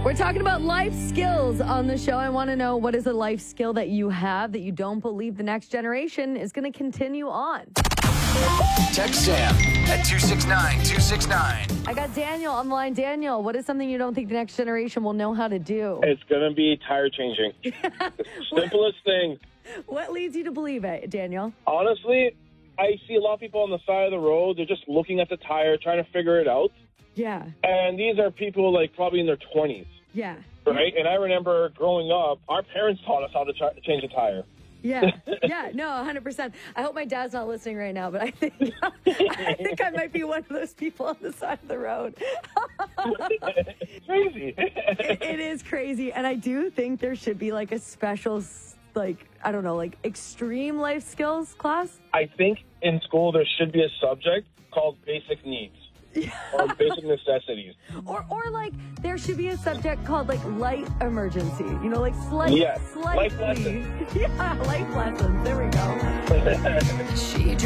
We're talking about life skills on the show. I want to know, what is a life skill that you have that you don't believe the next generation is going to continue on? Text Sam at 269-269. I got Daniel on the line. Daniel, what is something you don't think the next generation will know how to do? It's going to be tire changing. Simplest thing. What leads you to believe it, Daniel? Honestly, I see a lot of people on the side of the road. They're just looking at the tire, trying to figure it out. Yeah. And these are people like probably in their 20s. Yeah. Right? And I remember growing up, our parents taught us how to change a tire. Yeah. Yeah. No, 100%. I hope my dad's not listening right now, but I think I might be one of those people on the side of the road. It's crazy. It is crazy. And I do think there should be like a special, like, I don't know, like extreme life skills class. I think in school there should be a subject called basic needs. Or basic necessities. Or like there should be a subject called like light emergency. You know, like life slightly. lessons. Yeah, life lessons. There we go. She